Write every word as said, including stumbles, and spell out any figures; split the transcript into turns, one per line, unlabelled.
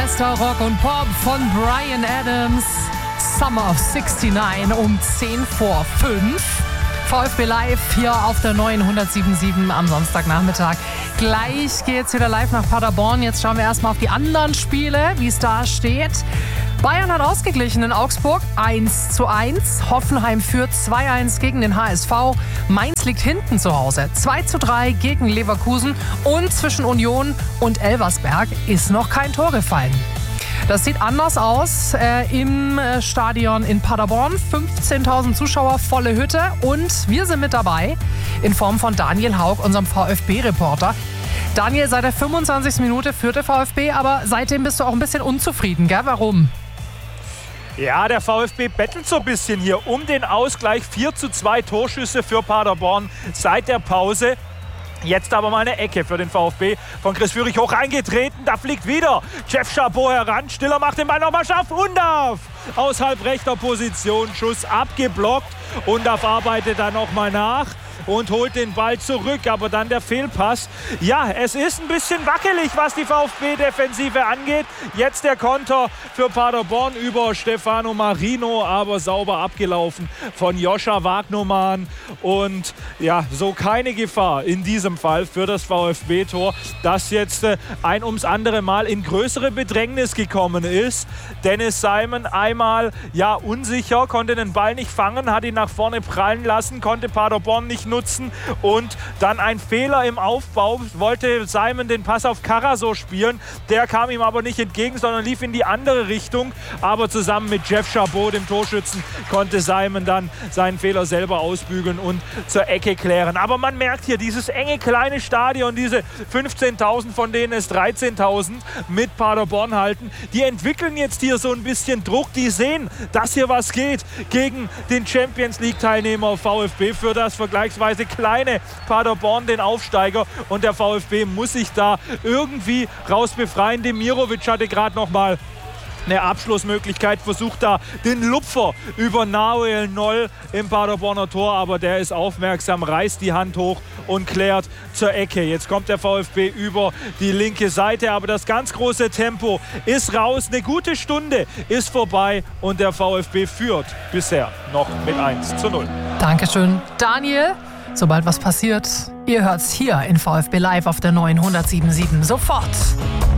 Bester Rock und Pop von Bryan Adams. Summer of sixty-nine um zehn vor fünf. VfB Live hier auf der neuen hundertsieben Komma sieben am Samstagnachmittag. Gleich geht's wieder live nach Paderborn. Jetzt schauen wir erstmal auf die anderen Spiele, wie es da steht. Bayern hat ausgeglichen in Augsburg eins zu eins. Hoffenheim führt zwei eins gegen den H S V. Mainz liegt hinten zu Hause zwei zu drei gegen Leverkusen. Und zwischen Union und Elversberg ist noch kein Tor gefallen. Das sieht anders aus äh, im Stadion in Paderborn. fünfzehntausend Zuschauer, volle Hütte. Und wir sind mit dabei in Form von Daniel Haug, unserem VfB-Reporter. Daniel, seit der fünfundzwanzigsten Minute führt der VfB, aber seitdem bist du auch ein bisschen unzufrieden, gell? Warum?
Ja, der VfB bettelt so ein bisschen hier um den Ausgleich. vier zu zwei Torschüsse für Paderborn seit der Pause. Jetzt aber mal eine Ecke für den VfB. Von Chris Führig hoch reingetreten. Da fliegt wieder Jeff Chabot heran. Stiller macht den Ball nochmal scharf. Undav aus halbrechter Position. Schuss abgeblockt. Undav arbeitet da nochmal nach und holt den Ball zurück, aber dann der Fehlpass. Ja, es ist ein bisschen wackelig, was die VfB-Defensive angeht. Jetzt der Konter für Paderborn über Stefano Marino, aber sauber abgelaufen von Joscha Wagnermann. Und ja, so keine Gefahr in diesem Fall für das VfB-Tor, das jetzt äh, ein ums andere Mal in größere Bedrängnis gekommen ist. Dennis Simon einmal ja unsicher, konnte den Ball nicht fangen, hat ihn nach vorne prallen lassen, konnte Paderborn nicht nutzen und dann ein Fehler im Aufbau, wollte Simon den Pass auf Karasor spielen, der kam ihm aber nicht entgegen, sondern lief in die andere Richtung, aber zusammen mit Jeff Chabot, dem Torschützen, konnte Simon dann seinen Fehler selber ausbügeln und zur Ecke klären. Aber man merkt hier, dieses enge kleine Stadion, diese fünfzehntausend, von denen es dreizehntausend mit Paderborn halten, die entwickeln jetzt hier so ein bisschen Druck, die sehen, dass hier was geht gegen den Champions League Teilnehmer VfB, für das vergleichsweise kleine Paderborn, den Aufsteiger, und der VfB muss sich da irgendwie rausbefreien. Demirovic hatte gerade noch mal eine Abschlussmöglichkeit, versucht da den Lupfer über Nahuel Noll im Paderborner Tor, aber der ist aufmerksam, reißt die Hand hoch und klärt zur Ecke. Jetzt kommt der VfB über die linke Seite, aber das ganz große Tempo ist raus. Eine gute Stunde ist vorbei und der VfB führt bisher noch mit eins zu null.
Dankeschön, Daniel. Sobald was passiert, ihr hört's hier in VfB Live auf der neuen hundertsieben Komma sieben sofort.